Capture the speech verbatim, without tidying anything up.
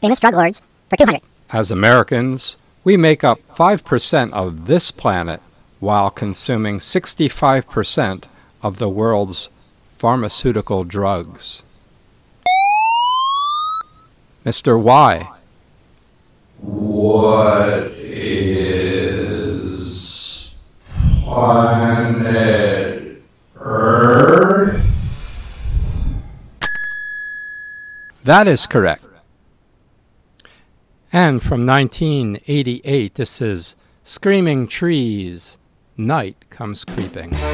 famous drug lords for two hundred. As Americans, we make up five percent of this planet while consuming sixty-five percent of the world's pharmaceutical drugs. Mister Y. What is planet Earth? That is correct. And from nineteen eighty-eight, this is Screaming Trees, Night Comes Creeping.